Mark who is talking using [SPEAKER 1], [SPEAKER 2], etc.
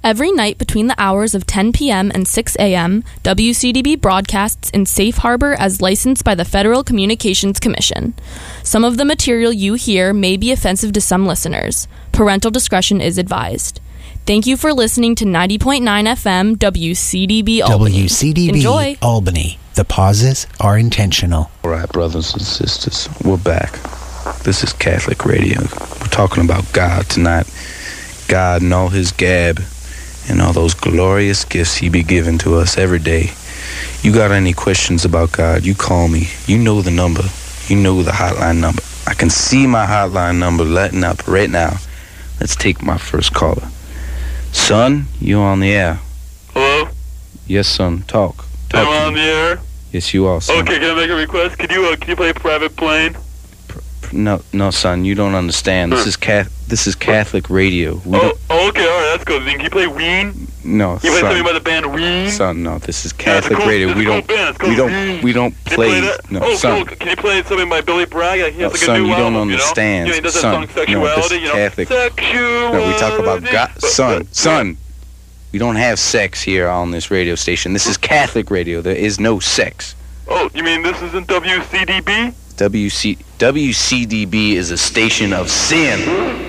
[SPEAKER 1] Every night between the hours of 10 p.m. and 6 a.m., WCDB broadcasts in Safe Harbor as licensed by the Federal Communications Commission. Some of the material you hear may be offensive to some listeners. Parental discretion is advised. Thank you for listening to 90.9 FM WCDB Albany.
[SPEAKER 2] WCDB
[SPEAKER 1] Enjoy.
[SPEAKER 2] Albany. The pauses are intentional.
[SPEAKER 3] All right, brothers and sisters, we're back. This is Catholic Radio. We're talking about God tonight. God and all his gab and all those glorious gifts he be giving to us every day. You got any questions about God, you call me. You know the number. You know the hotline number. I can see my hotline number letting up right now. Let's take my first caller. Son, you on the air.
[SPEAKER 4] Hello?
[SPEAKER 3] Yes, son. Talk.
[SPEAKER 4] Am I on the air?
[SPEAKER 3] Yes, you are, son.
[SPEAKER 4] Okay, can I make a request? Can you play Private Plane?
[SPEAKER 3] No, son, you don't understand. This is Catholic radio.
[SPEAKER 4] Okay, all right, that's good. Then can you play Ween?
[SPEAKER 3] No,
[SPEAKER 4] you play something by the band Ween?
[SPEAKER 3] Son, no, this is Catholic radio. We don't play. No, son.
[SPEAKER 4] Cool. Can you play something by Billy Bragg? He has like
[SPEAKER 3] son,
[SPEAKER 4] a new
[SPEAKER 3] you don't
[SPEAKER 4] album,
[SPEAKER 3] understand.
[SPEAKER 4] He does that
[SPEAKER 3] son,
[SPEAKER 4] song Sexuality.
[SPEAKER 3] No, this is Catholic.
[SPEAKER 4] Sexuality.
[SPEAKER 3] No, we talk about God. Son. We don't have sex here on this radio station. This is Catholic radio. There is no sex.
[SPEAKER 4] Oh, you mean this isn't WCDB?
[SPEAKER 3] WCDB is a station of sin.